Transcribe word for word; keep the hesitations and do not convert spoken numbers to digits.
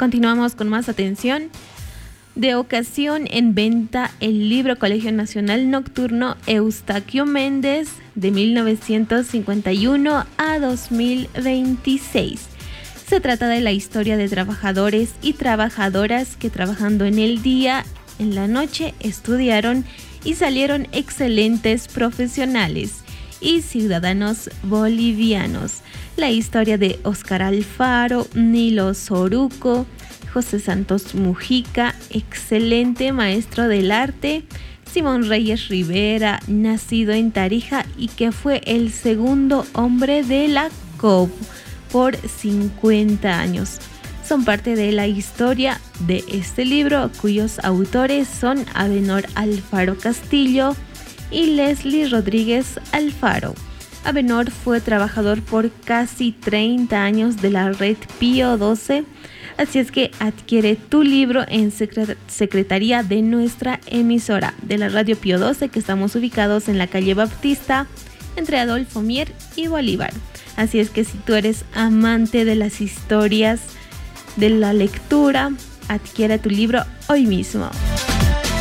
Continuamos con más atención. De ocasión en venta el libro Colegio Nacional Nocturno Eustaquio Méndez de mil novecientos cincuenta y uno a dos mil veintiséis. Se trata de la historia de trabajadores y trabajadoras que trabajando en el día, en la noche, estudiaron y salieron excelentes profesionales y ciudadanos bolivianos. La historia de Óscar Alfaro, Nilo Soruco, José Santos Mujica, excelente maestro del arte, Simón Reyes Rivera, nacido en Tarija y que fue el segundo hombre de la C O B por cincuenta años. Son parte de la historia de este libro, cuyos autores son Abenor Alfaro Castillo y Leslie Rodríguez Alfaro. Abenor fue trabajador por casi treinta años de la red Pío doce, así es que adquiere tu libro en secret- secretaría de nuestra emisora de la radio Pío doce, que estamos ubicados en la calle Baptista, entre Adolfo Mier y Bolívar. Así es que si tú eres amante de las historias, de la lectura, adquiere tu libro hoy mismo.